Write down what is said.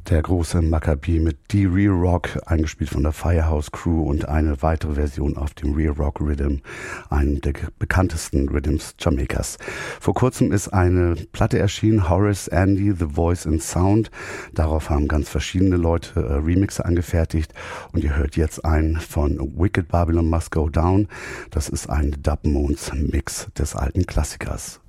Der große Maccabi mit Die Real Rock, eingespielt von der Firehouse Crew, und eine weitere Version auf dem Real Rock Rhythm, einem der bekanntesten Rhythms Jamaikas. Vor kurzem ist eine Platte erschienen, Horace Andy, The Voice and Sound. Darauf haben ganz verschiedene Leute Remixe angefertigt, und ihr hört jetzt einen von Wicked Babylon Must Go Down. Das ist ein Dub Moons Mix des alten Klassikers.